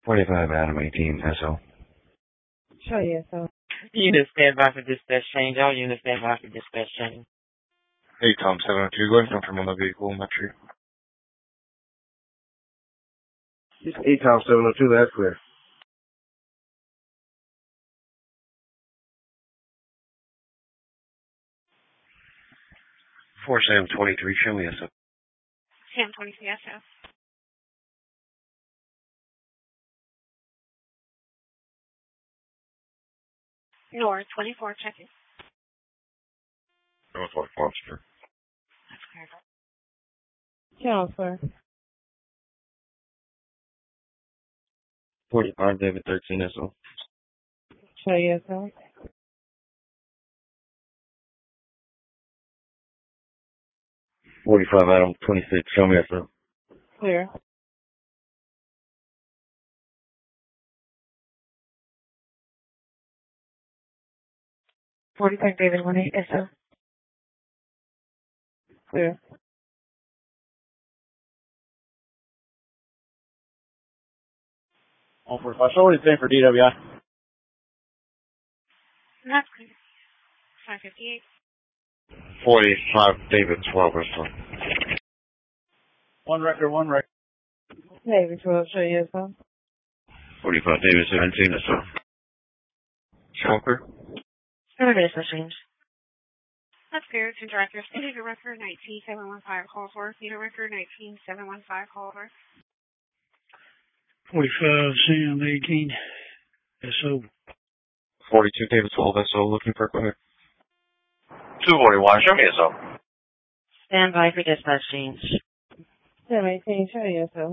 45 Adam 18 SO. Sure, yes, sir. Unit stand by for dispatch change. All units stand by for dispatch change. Hey, Tom 702, go ahead and confirm on the vehicle, Metro. Hey, Tom 702, that's clear. 4 Sam 23, show me SO. Sam 23 SF. North 24, checking. Northwest Monster. That's clear. Channel, sir. 45 David 13 SO. Sure, yes, sir. 45 Adam 26, show me SO. Clear. David 18 SO. Clear. All 45. So what are you saying for DWI? That's clear. 558. 45 David 12 SO. One record. David 12, sure, yes, sir. 45 David 17 SO. Smoker. Dispatch change. That's clear. To director. Theater record 19715 call for. Theater record 19715 call for. 45 Sam 18 SO. 42 David 12 SO, looking for equipment. 241, show me SO. Stand by for dispatch change. Sam 18, sure, yes, sir.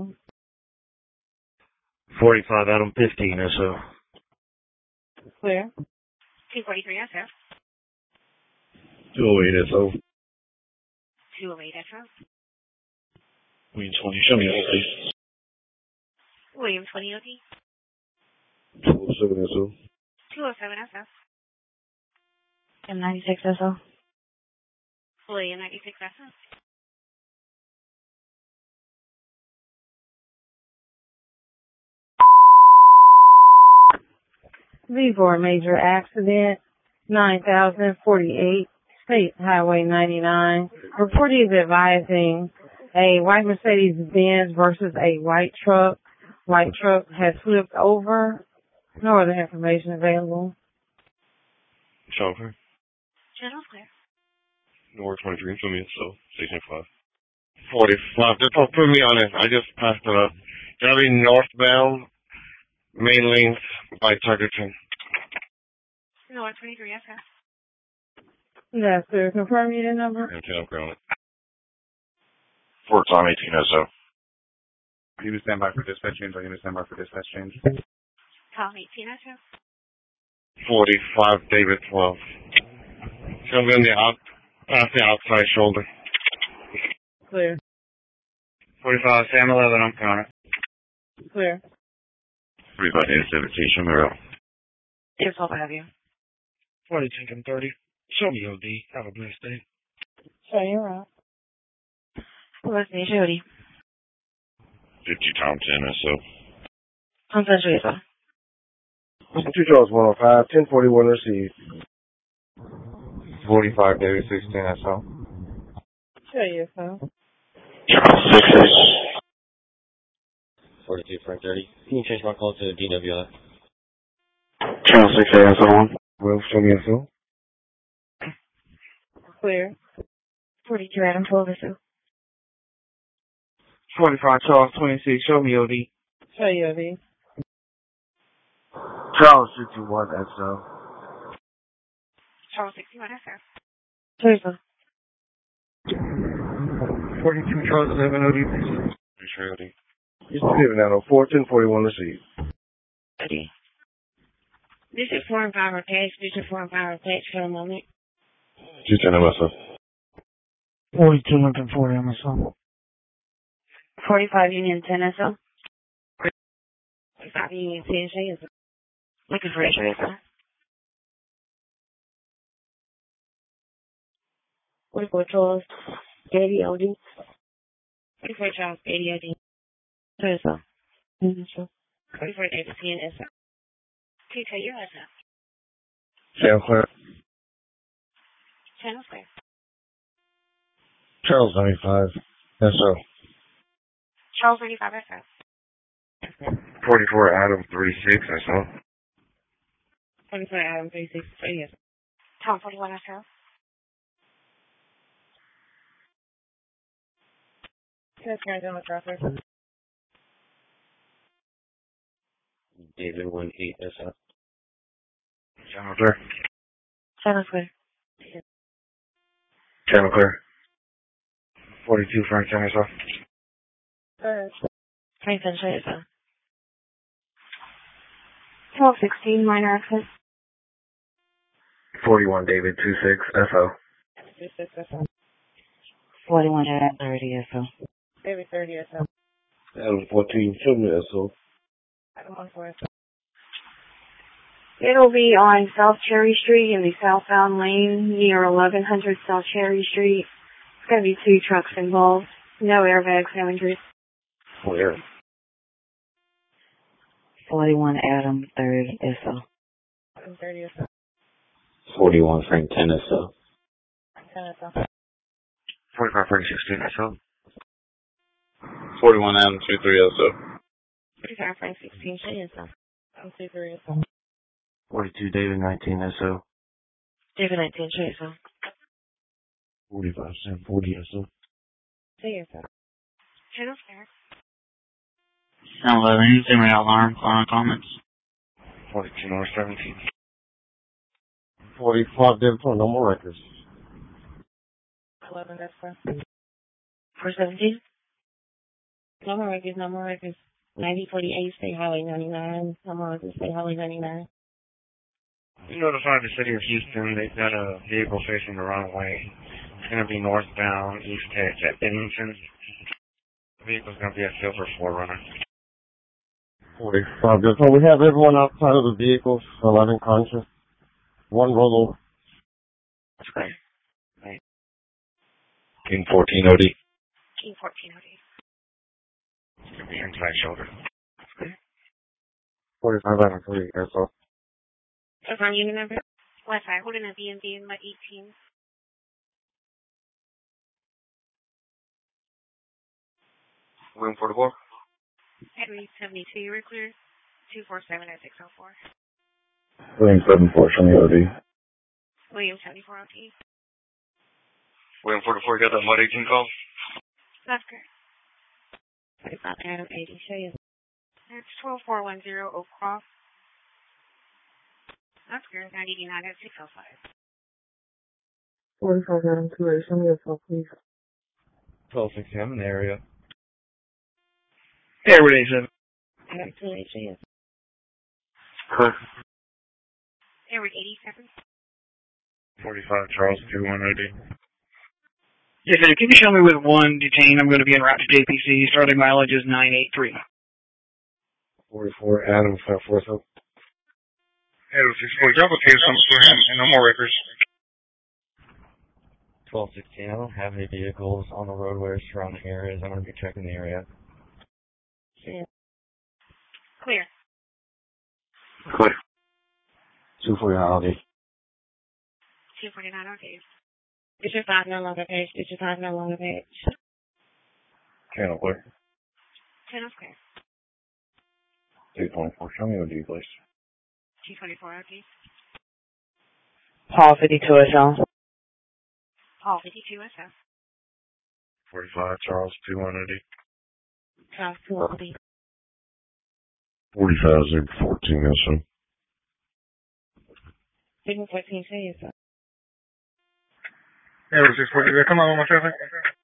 45 Adam 15 SO. Clear. 243 SF. 208 SO. 208 SF. Queen 20, show me SO, please. William 20 OD. 207 SO. 207 SF. M96 SO. William 96 SF. V4 major accident, 9048 State Highway 99. Report is advising a white Mercedes-Benz versus a white truck. White truck has flipped over. No other information available. Chauffeur. Channel clear. North 23, show me SO. Station 5. 45, just put me on it. I just passed it up. Driving northbound, main lanes by Targeton. North 23 SF. Yes, sir. Confirm unit number. And ground. Fort Tom 18 SO. Unit standby for dispatch change. Unit standby for dispatch change. Tom 18 SF. 45 David 12. Show me on the outside shoulder. Clear. 45 Sam 11, I'm counter. Clear. 45 David 17, show me real. Here's all I have you. 40 Tinkin 30. Show me OD. Have a blessed day. Sure, you're out. What's the Jody? 50 Tom 10 SO. Tom Century SO. 2 Charles 105. 1041 received. 45 David 16 SO. Sure, yes, sir. Charles 6 42 Frank 30. Can you change my call to DWI? Charles 6 SO1. Will, show me SO. Clear. 42 Adam 12 SO. 45 Charles 26, show me OD. Sure, you're the. Charles 61 SO. Charles 61 SF. Here's the 42 Charles 11 OD, please. Sure OD. It's David 904. 1041 received. Ready. District 4 and 5 are page. District 4 and 5 are page for a moment. 210 MSO. 42 Lincoln 40 MSO. 45 Union 10 SO. 45 Union 10 SO. Looking for H SO. 44 Charles 80 OD. 44 Charles 80 OD. Here's the. 2410 SF. Tito, you're SF. Santa Clara. Channel Square. Charles 95. SO. Charles 95 SF. 44 Adam 36 SO. 24 Adam 36 yes. Tom 41 SF. Arizona traffic. David 18 SO. Channel Clear. Channel Square. Channel Clear. 42 Frank SO. Franklin SF. 1216 minor access. 41 David 26 SO. 26 SF. 41 Adam 30 SO. David 30 SF. Adam 14 Children SO. Adam 14 SF. It'll be on South Cherry Street in the southbound lane near 1100 South Cherry Street. It's going to be 2 trucks involved. No airbags, no injuries. Where? 41 Adam 30 SO. Adam 30 SF. 41 Frank 10 SO. 10 SF. 45 Frank 16 SO. 41 Adam 23 SO. 35 Frank 16 SF. Adam 23 SF. 42 David 19 SO. David 19 SF. 45 Sam 40 SO. SF. Channel Square. Sound 11, Zimmer alarm, final comments. 42 North 17. 45 David 4, no more records. 11 that's for 417. No more records, no more records. 9048 State Highway 99. No more records, State Highway 99. You notified the city of Houston they've got a vehicle facing the wrong way. It's going to be northbound, east edge at Bennington. The vehicle's going to be a silver 4Runner. 45. So we have everyone outside of the vehicles, 11 conscious. 1 rollover. That's great. King 14 OD. King 14 OD. It's going to be inside shoulder. 45 Adam 3 SO. Confirm unit number. West side, holding a B&B in Mud 18. William 44. Henry 72, you were clear. 247 at 604. William 74, show me OD. William 74 OD. William 44, got that Mud 18 call? That's correct. 45 Adam 80 Shay. That's 12410 Oak Cross. That's correct. 989 at 605. 45 Adam 2 show me yourself, please. 1260, I'm in the area. Yeah, what is it? Adam 2 Shay. Kirk. Edward 87. 45 Charles 21 OD. Yes, sir. Can you show me with 1 detained? I'm going to be en route to JPC. Starting mileage is 983. 44 Adam 4 so. Adam 64, drop a case for him and no more records. 1216, I don't have any vehicles on the roadways surrounding areas. I'm going to be checking the area. Clear. Clear. 249 OD. 249 OD. Get your 5 no longer page. Get your 5 no longer page. Channel clear. Channel Square. 224, show me OD, please. 224 OD. Paul 52 SO. Paul 52 SF. 45 Charles 21 OD. Charles 2 OD. 45 Zig 14 SO. 14 Shay. Edward 64, come on, one more second.